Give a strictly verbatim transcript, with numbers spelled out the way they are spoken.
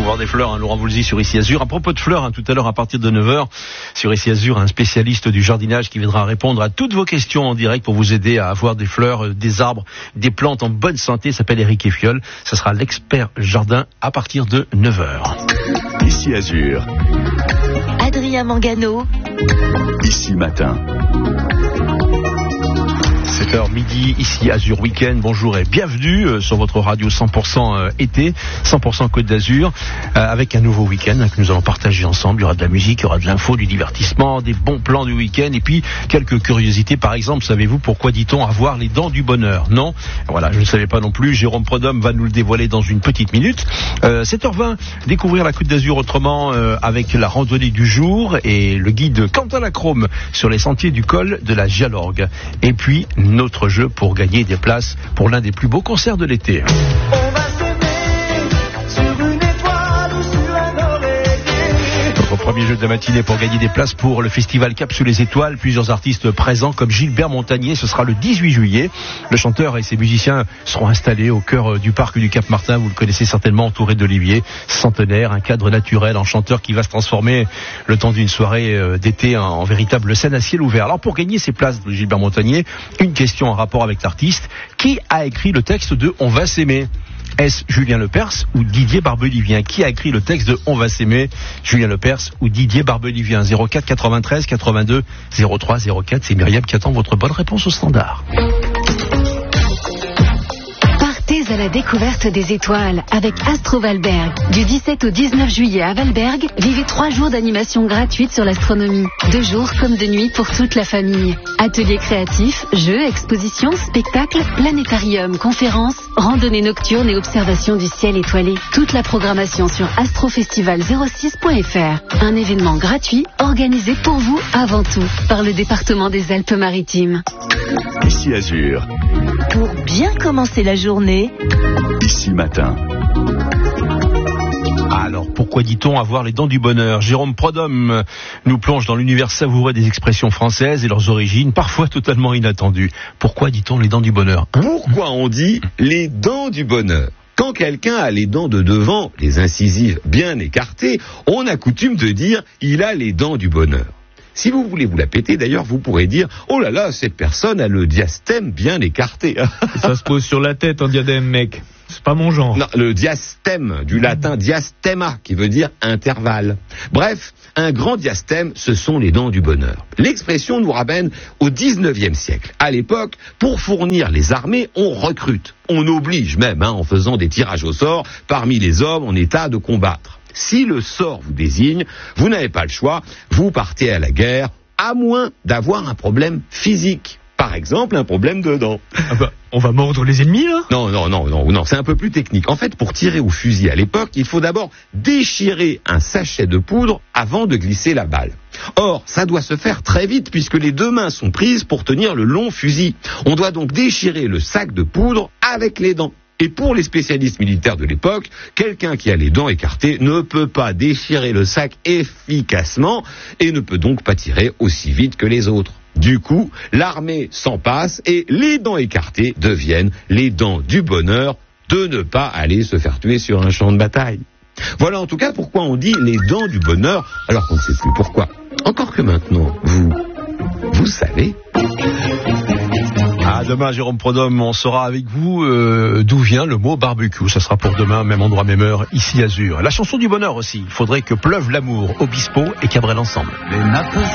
voir des fleurs, hein, Laurent Voulzy sur Ici Azur. À propos de fleurs, hein, tout à l'heure à partir de neuf heures, sur Ici Azur, un spécialiste du jardinage qui viendra répondre à toutes vos questions en direct pour vous aider à avoir des fleurs, euh, des arbres, des plantes en bonne santé. S'appelle Eric Effiol. Ce sera l'expert jardin à partir de neuf heures. Ici Azur. Adrien Mangano. Ici Matin. sept heures midi, ici Azur Week-end. Bonjour et bienvenue euh, sur votre radio cent pour cent euh, été, cent pour cent Côte d'Azur, euh, avec un nouveau week-end hein, que nous allons partager ensemble. Il y aura de la musique, il y aura de l'info, du divertissement, des bons plans du week-end et puis quelques curiosités. Par exemple, savez-vous pourquoi dit-on avoir les dents du bonheur? Non, voilà, je ne savais pas non plus. Jérôme Prodhomme va nous le dévoiler dans une petite minute. Euh, sept heures vingt, découvrir la Côte d'Azur autrement euh, avec la randonnée du jour et le guide Quentin Lacrome sur les sentiers du col de la Gialorgue. Et puis notre jeu pour gagner des places pour l'un des plus beaux concerts de l'été. On va s'aimer sur une étoile ou sur un oreiller. Notre premier jeu de la matinée pour gagner des places pour le festival Cap sous les étoiles. Plusieurs artistes présents comme Gilbert Montagnier. Ce sera le dix-huit juillet. Le chanteur et ses musiciens seront installés au cœur du parc du Cap Martin. Vous le connaissez certainement, entouré d'oliviers centenaires. Un cadre naturel en chanteur qui va se transformer le temps d'une soirée d'été en, en véritable scène à ciel ouvert. Alors pour gagner ces places de Gilbert Montagnier, une question en rapport avec l'artiste. Qui a écrit le texte de On va s'aimer ? Est-ce Julien Lepers ou Didier Barbelivien? Qui a écrit le texte de On va s'aimer? Julien Lepers ou Didier Barbelivien? zéro quatre quatre-vingt-treize quatre-vingt-deux zéro trois zéro quatre. C'est Myriam qui attend votre bonne réponse au standard. Partez à la découverte des étoiles avec Astro Valberg. Du dix-sept au dix-neuf juillet à Valberg, vivez trois jours d'animation gratuite sur l'astronomie. Deux jours comme de nuit pour toute la famille. Ateliers créatifs, jeux, expositions, spectacles, planétarium, conférences, randonnées nocturnes et observations du ciel étoilé. Toute la programmation sur astrofestival zéro six point f r. Un événement gratuit organisé pour vous avant tout par le département des Alpes-Maritimes. Ici Azur. Pour bien commencer la journée, Ici Matin. Alors, pourquoi dit-on avoir les dents du bonheur? Jérôme Prodhomme nous plonge dans l'univers savoureux des expressions françaises et leurs origines, parfois totalement inattendues. Pourquoi dit-on les dents du bonheur hein? Pourquoi on dit les dents du bonheur? Quand quelqu'un a les dents de devant, les incisives bien écartées, on a coutume de dire « il a les dents du bonheur ». Si vous voulez vous la péter, d'ailleurs, vous pourrez dire « oh là là, cette personne a le diastème bien écarté ». Ça se pose sur la tête en diadème, mec. C'est pas mon genre. Non, le diastème, du latin diastema, qui veut dire intervalle. Bref, un grand diastème, ce sont les dents du bonheur. L'expression nous ramène au dix-neuvième siècle. À l'époque, pour fournir les armées, on recrute. On oblige même, hein, en faisant des tirages au sort, parmi les hommes en état de combattre. Si le sort vous désigne, vous n'avez pas le choix, vous partez à la guerre, à moins d'avoir un problème physique. Par exemple, un problème de dents. Ah bah, on va mordre les ennemis, là? Non, non, non, non, non, c'est un peu plus technique. En fait, pour tirer au fusil à l'époque, il faut d'abord déchirer un sachet de poudre avant de glisser la balle. Or, ça doit se faire très vite puisque les deux mains sont prises pour tenir le long fusil. On doit donc déchirer le sac de poudre avec les dents. Et pour les spécialistes militaires de l'époque, quelqu'un qui a les dents écartées ne peut pas déchirer le sac efficacement et ne peut donc pas tirer aussi vite que les autres. Du coup, l'armée s'en passe et les dents écartées deviennent les dents du bonheur de ne pas aller se faire tuer sur un champ de bataille. Voilà en tout cas pourquoi on dit les dents du bonheur alors qu'on ne sait plus pourquoi. Encore que maintenant, vous, vous savez... À demain, Jérôme Prodhomme, on saura avec vous euh, d'où vient le mot barbecue. Ça sera pour demain, même endroit, même heure, ici Azur. La chanson du bonheur aussi. Il faudrait que pleuve l'amour, Obispo et Cabrel ensemble. Les nappes